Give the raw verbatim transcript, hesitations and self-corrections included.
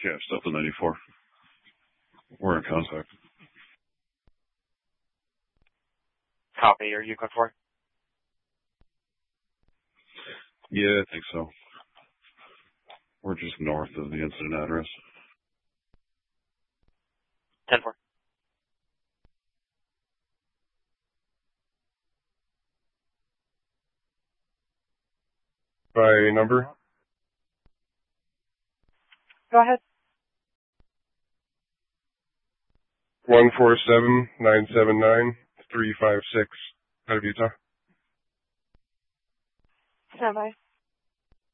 Yeah, still the ninety-four. We're in contact. Copy. Are you code four? Yeah, I think so. We're just north of the incident address. ten four. By number? Go ahead. One four seven nine seven nine three five six out of Utah. Stand by.